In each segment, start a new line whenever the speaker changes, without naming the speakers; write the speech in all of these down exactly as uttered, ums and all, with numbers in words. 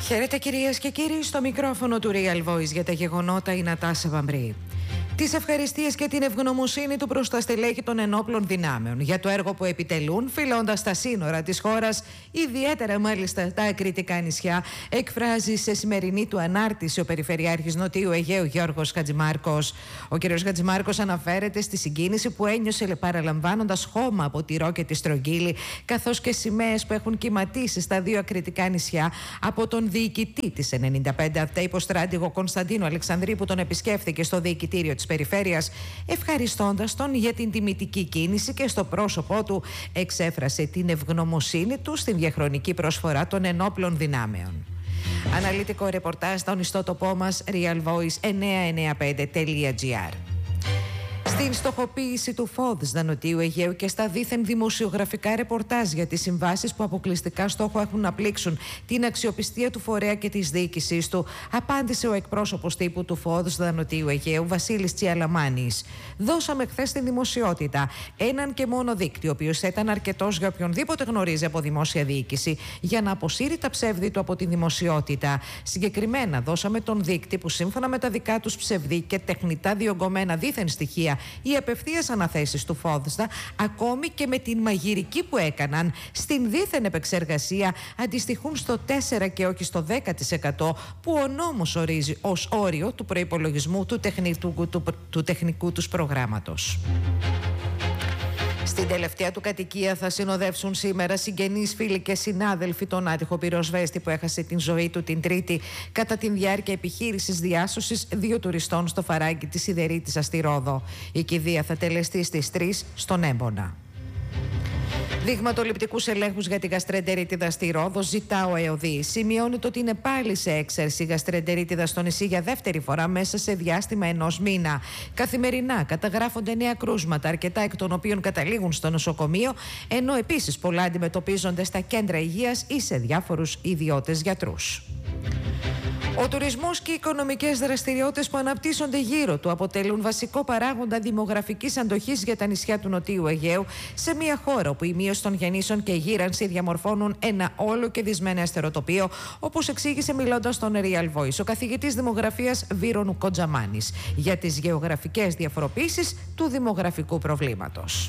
Χαίρετε κυρίες και κύριοι, στο μικρόφωνο του Real Voice για τα γεγονότα η Νατάσα Βαμβρή. Τις ευχαριστίες και την ευγνωμοσύνη του προς τα στελέχη των ενόπλων δυνάμεων για το έργο που επιτελούν, φυλώντας τα σύνορα της χώρας, ιδιαίτερα μάλιστα τα ακριτικά νησιά, εκφράζει σε σημερινή του ανάρτηση ο Περιφερειάρχης Νοτιού Αιγαίου Γιώργος Χατζημάρκος. Ο κ. Χατζημάρκος αναφέρεται στη συγκίνηση που ένιωσε παραλαμβάνοντας χώμα από τη Ρο και τη Στρογγύλη, καθώς και σημαίες που έχουν κυματίσει στα δύο ακριτικά νησιά από τον διοικητή της ενενήντα πέντε ΑΒΤΕ υποστράτηγο Κωνσταντίνο Αλεξανδρή, που τον επισκέφθηκε στο διοικητήριο της Περιφέρειας, ευχαριστώντας τον για την τιμητική κίνηση, και στο πρόσωπό του εξέφρασε την ευγνωμοσύνη του στην διαχρονική προσφορά των ενόπλων δυνάμεων. Αναλυτικό ρεπορτάζ στον ιστότοπό μας real voice εννιακόσια ενενήντα πέντε τελεία gr. Στην στοχοποίηση του Φόδσδα Νοτιού Αιγαίου και στα δίθεν δημοσιογραφικά ρεπορτάζ για τις συμβάσεις που αποκλειστικά στόχο έχουν να πλήξουν την αξιοπιστία του φορέα και της διοίκησής του, απάντησε ο εκπρόσωπος τύπου του Φόδσδα Νοτιού Αιγαίου, Βασίλης Τσιαλαμάνης. Δώσαμε χθες στην δημοσιότητα έναν και μόνο δείκτη, ο οποίος ήταν αρκετός για οποιονδήποτε γνωρίζει από δημόσια διοίκηση, για να αποσύρει τα ψεύδη του από τη δημοσιότητα. Συγκεκριμένα, δώσαμε τον δείκτη που, σύμφωνα με τα δικά τους ψευδή και τεχνητά διωγγωμένα δίθεν στοιχεία, οι απευθείας αναθέσεις του Φόδσδα, ακόμη και με την μαγειρική που έκαναν στην δίθεν επεξεργασία, αντιστοιχούν στο τέσσερα και όχι στο δέκα τοις εκατό που ο νόμος ορίζει ως όριο του προϋπολογισμού του τεχνικού, του, του τεχνικού τους προγράμματος. Στην τελευταία του κατοικία θα συνοδεύσουν σήμερα συγγενείς, φίλοι και συνάδελφοι τον άτυχο πυροσβέστη που έχασε την ζωή του την Τρίτη κατά τη διάρκεια επιχείρησης διάσωσης δύο τουριστών στο φαράγγι της Σιδερίτισσα στη Ρόδο. Η κηδεία θα τελεστεί στις τρεις στον Έμπονα. Δειγματοληπτικούς ελέγχους για τη γαστρεντερίτιδα στη Ρόδο ζητά ο ΕΟΔΗ. Σημειώνεται ότι είναι πάλι σε έξαρση η γαστρεντερίτιδα στο νησί για δεύτερη φορά μέσα σε διάστημα ενός μήνα. Καθημερινά καταγράφονται νέα κρούσματα, αρκετά εκ των οποίων καταλήγουν στο νοσοκομείο, ενώ επίσης πολλά αντιμετωπίζονται στα κέντρα υγείας ή σε διάφορους ιδιώτες γιατρούς. Ο τουρισμός και οι οικονομικές δραστηριότητες που αναπτύσσονται γύρω του αποτελούν βασικό παράγοντα δημογραφικής αντοχής για τα νησιά του Νοτιού Αιγαίου, σε μια χώρα όπου η μείωση των γεννήσεων και η γύρανση διαμορφώνουν ένα όλο και δυσμενέστερο τοπίο, όπως εξήγησε μιλώντας στον Real Voice ο καθηγητής δημογραφίας Βίρονου Κοντζαμάνης για τις γεωγραφικές διαφοροποίησεις του δημογραφικού προβλήματος.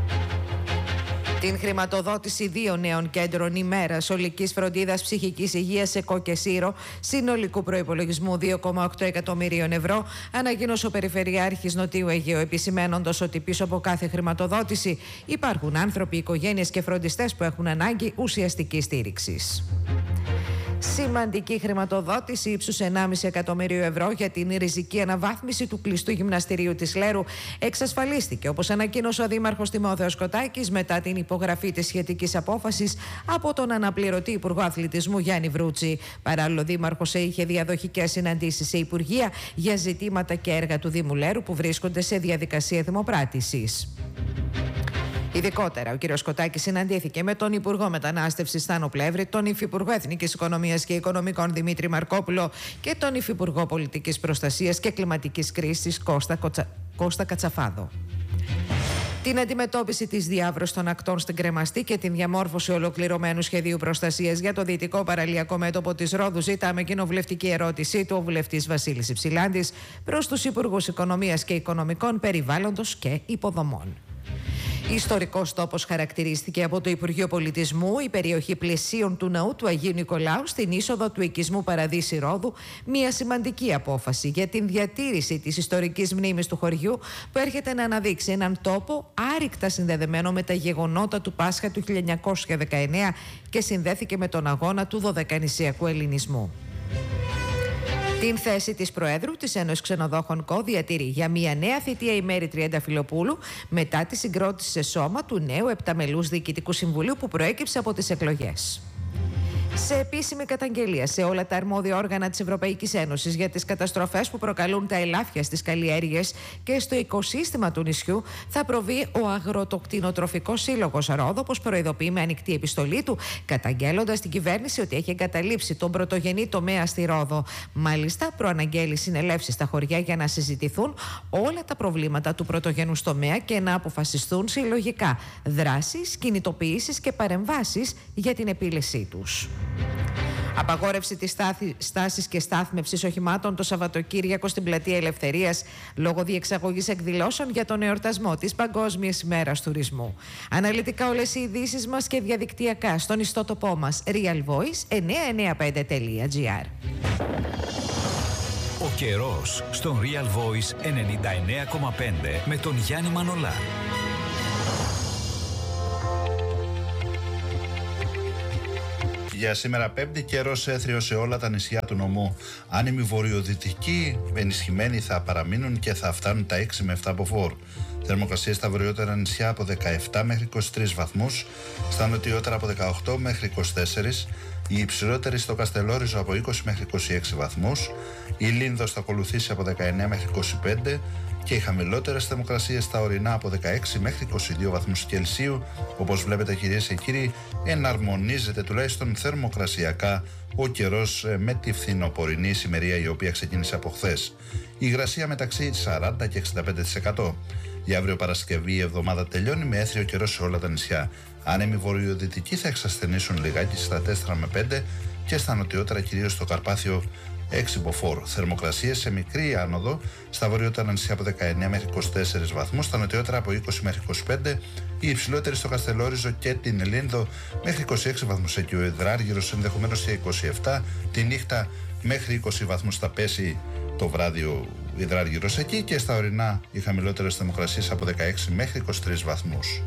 Την χρηματοδότηση δύο νέων κέντρων ημέρας ολικής φροντίδας ψυχικής υγείας σε Κο και Σύρο, συνολικού προϋπολογισμού δύο κόμμα οκτώ εκατομμυρίων ευρώ, ανακοίνωσε ο Περιφερειάρχης Νοτιού Αιγαίου, επισημένοντας ότι πίσω από κάθε χρηματοδότηση υπάρχουν άνθρωποι, οικογένειες και φροντιστές που έχουν ανάγκη ουσιαστικής στήριξης. Σημαντική χρηματοδότηση ύψους ενάμιση εκατομμυρίου ευρώ για την ριζική αναβάθμιση του κλειστού γυμναστηρίου της Λέρου εξασφαλίστηκε, όπως ανακοίνωσε ο Δήμαρχος Τιμόθεος Κωτάκης, μετά την υπογραφή της σχετικής απόφασης από τον αναπληρωτή Υπουργό Αθλητισμού Γιάννη Βρούτση. Παράλληλο, ο Δήμαρχος είχε διαδοχικές συναντήσεις σε υπουργεία για ζητήματα και έργα του Δήμου Λέρου που βρίσκονται σε διαδικασία δημοπράτησης. Ειδικότερα, ο κ. Κωτάκης συναντήθηκε με τον Υπουργό Μετανάστευσης Θάνο Πλεύρη, τον Υφυπουργό Εθνικής Οικονομίας και Οικονομικών Δημήτρη Μαρκόπουλο και τον Υφυπουργό Πολιτικής Προστασίας και Κλιματικής Κρίσης Κώστα, Κοτσα... Κώστα Κατσαφάδο. Την αντιμετώπιση της διάβρωσης των ακτών στην Κρεμαστή και την διαμόρφωση ολοκληρωμένου σχεδίου προστασίας για το δυτικό παραλιακό μέτωπο της Ρόδου ζητάμε κοινοβουλευτική ερώτησή του ο βουλευτής Βασίλης Υψηλάντης προς τους Υπουργούς Οικονομίας και Οικονομικών, Περιβάλλοντος και Υποδομών. Ιστορικός τόπος χαρακτηρίστηκε από το Υπουργείο Πολιτισμού η περιοχή πλαισίων του ναού του Αγίου Νικολάου στην είσοδο του οικισμού Παραδείσι Ρόδου, μια σημαντική απόφαση για την διατήρηση της ιστορικής μνήμης του χωριού που έρχεται να αναδείξει έναν τόπο άρρηκτα συνδεδεμένο με τα γεγονότα του Πάσχα του χίλια εννιακόσια δεκαεννέα και συνδέθηκε με τον αγώνα του δωδεκανησιακού ελληνισμού. Την θέση της Προέδρου της Ένωσης Ξενοδόχων ΚΟ διατηρεί για μια νέα θητεία η Μέρη Τριανταφυλοπούλου μετά τη συγκρότηση σε σώμα του νέου επταμελούς Διοικητικού Συμβουλίου που προέκυψε από τις εκλογές. Σε επίσημη καταγγελία σε όλα τα αρμόδια όργανα της Ευρωπαϊκής Ένωσης για τις καταστροφές που προκαλούν τα ελάφια στις καλλιέργειες και στο οικοσύστημα του νησιού θα προβεί ο Αγροτοκτηνοτροφικός Σύλλογος Ρόδο, όπως προειδοποιεί με ανοιχτή επιστολή του, καταγγέλλοντας την κυβέρνηση ότι έχει εγκαταλείψει τον πρωτογενή τομέα στη Ρόδο. Μάλιστα, προαναγγέλει συνελεύσεις στα χωριά για να συζητηθούν όλα τα προβλήματα του πρωτογενούς τομέα και να αποφασιστούν συλλογικά δράσεις, κινητοποιήσεις και παρεμβάσεις για την επίλυσή τους. Απαγόρευση της στάσης και στάθμευσης οχημάτων το Σαββατοκύριακο στην Πλατεία Ελευθερίας λόγω διεξαγωγής εκδηλώσεων για τον εορτασμό της Παγκόσμιας ημέρας τουρισμού. Αναλυτικά όλες οι ειδήσεις μας και διαδικτυακά στον ιστότοπό μας real voice εννιακόσια ενενήντα πέντε τελεία gr.
Ο καιρός στον Real Voice ενενήντα εννέα κόμμα πέντε με τον Γιάννη Μανολά.
Για σήμερα Πέμπτη, καιρός έθριος σε όλα τα νησιά του νομού. Άνεμοι βορειοδυτικοί ενισχυμένοι θα παραμείνουν και θα φτάνουν τα έξι με επτά μποφόρ. Θερμοκρασίες στα βορειότερα νησιά από δεκαεπτά μέχρι είκοσι τρεις βαθμούς, στα νοτιότερα από δεκαοκτώ μέχρι είκοσι τέσσερα, η υψηλότερη στο Καστελόριζο από είκοσι μέχρι είκοσι έξι βαθμούς, η Λίνδος θα ακολουθήσει από δεκαεννέα μέχρι είκοσι πέντε και οι χαμηλότερες θερμοκρασίες στα ορεινά από δεκαέξι μέχρι είκοσι δύο βαθμούς Κελσίου. Όπως βλέπετε, κυρίες και κύριοι, εναρμονίζεται τουλάχιστον θερμοκρασιακά ο καιρός με τη φθινοπορεινή ησημερία η οποία ξεκίνησε από χθες. Η υγρασία μεταξύ σαράντα και εξήντα πέντε τοις εκατό. Για αύριο Παρασκευή η εβδομάδα τελειώνει με έθριο καιρό σε όλα τα νησιά. Άνεμοι βορειοδυτικοί θα εξασθενήσουν λιγάκι στα τέσσερα με πέντε και στα νοτιότερα, κυρίως στο Καρπάθιο, έξι μποφόρ. Θερμοκρασίες σε μικρή άνοδο στα βορειότερα νησιά από δεκαεννέα μέχρι είκοσι τέσσερις βαθμούς, στα νοτιότερα από είκοσι μέχρι είκοσι πέντε, η υψηλότερη στο Καστελόριζο και την Λίνδο μέχρι είκοσι έξι βαθμούς, εκεί ο Ιδράργυρος ενδεχομένως και είκοσι επτά, τη νύχτα μέχρι είκοσι βαθμούς θα πέσει το βράδυ ο Ιδράργυρος εκεί, και στα ορεινά οι χαμηλότερες θερμοκρασίες από δεκαέξι μέχρι είκοσι τρεις βαθμούς.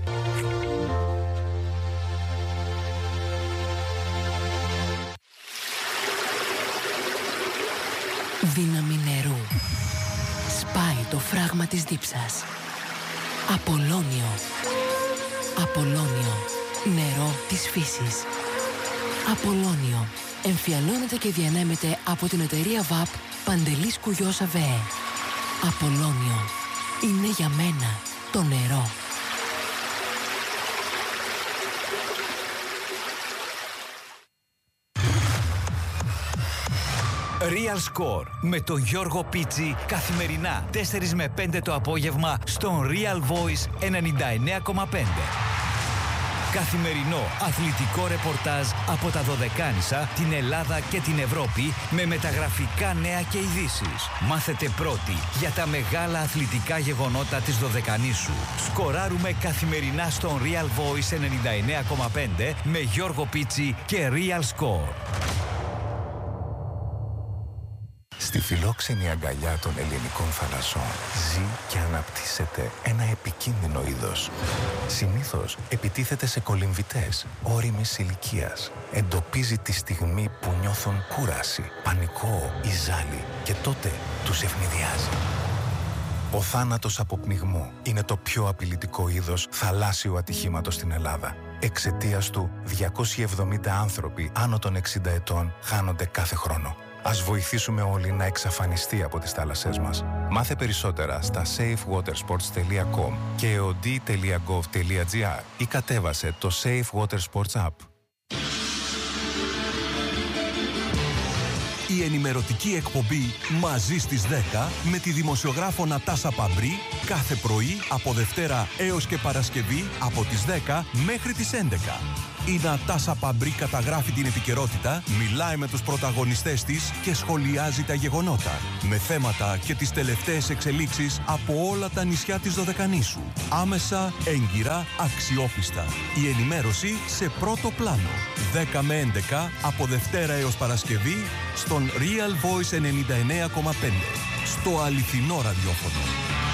Δύναμη νερού. Σπάει το φράγμα της δίψας. Απολώνιο. Απολώνιο. Νερό της φύσης. Απολώνιο. Εμφιαλώνεται και διανέμεται από την εταιρεία βαπ Παντελής Κουγιός ΑΒΕ. Απολώνιο. Είναι για μένα το νερό.
Real Score με τον Γιώργο Πίτσι καθημερινά τέσσερα με πέντε το απόγευμα στον Real Voice ενενήντα εννέα κόμμα πέντε. Καθημερινό αθλητικό ρεπορτάζ από τα Δωδεκάνησα, την Ελλάδα και την Ευρώπη με μεταγραφικά νέα και ειδήσεις. Μάθετε πρώτοι για τα μεγάλα αθλητικά γεγονότα της Δωδεκανήσου. Σκοράρουμε καθημερινά στον Real Voice ενενήντα εννέα κόμμα πέντε με Γιώργο Πίτσι και Real Score.
Στη φιλόξενη αγκαλιά των ελληνικών θαλασσών ζει και αναπτύσσεται ένα επικίνδυνο είδος. Συνήθως επιτίθεται σε κολυμβητές ώριμης ηλικίας. Εντοπίζει τη στιγμή που νιώθουν κούραση, πανικό ή ζάλι και τότε τους ευνηδιάζει. Ο θάνατος από πνιγμό είναι το πιο απειλητικό είδος θαλάσσιου ατυχήματος στην Ελλάδα. Εξαιτίας του, διακόσιοι εβδομήντα άνθρωποι άνω των εξήντα ετών χάνονται κάθε χρόνο. Ας βοηθήσουμε όλοι να εξαφανιστεί από τις θάλασσές μας. Μάθε περισσότερα στα safe water sports τελεία com και eod τελεία gov τελεία gr ή κατέβασε το Safe Water Sports App.
Η ενημερωτική εκπομπή «Μαζί στις δέκα» με τη δημοσιογράφο Νατάσα Παμπρί κάθε πρωί από Δευτέρα έως και Παρασκευή από τις δέκα μέχρι τις έντεκα. Η Νατάσα Παμπρί καταγράφει την επικαιρότητα, μιλάει με τους πρωταγωνιστές της και σχολιάζει τα γεγονότα με θέματα και τις τελευταίες εξελίξεις από όλα τα νησιά της Δωδεκανήσου. Άμεσα, έγκυρα, αξιόπιστα. Η ενημέρωση σε πρώτο πλάνο. δέκα με έντεκα από Δευτέρα έως Παρασκευή στον Real Voice ενενήντα εννέα κόμμα πέντε. Στο αληθινό ραδιόφωνο.